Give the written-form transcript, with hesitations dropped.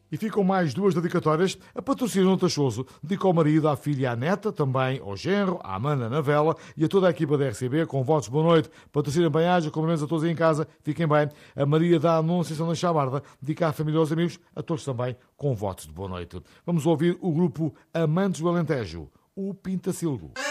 E ficam mais duas dedicatórias. A Patrocínio Tachoso dedica ao marido, à filha e à neta, também ao genro, à Amanda na vela e a toda a equipa da RCB com votos de boa noite. Patrocínio bem-aja, cumprimentos a todos aí em casa, fiquem bem. A Maria da Anunciação da Chabarda dedica à família e aos amigos, a todos também com votos de boa noite. Vamos ouvir o grupo Amantes do Alentejo, o Pintacilgo.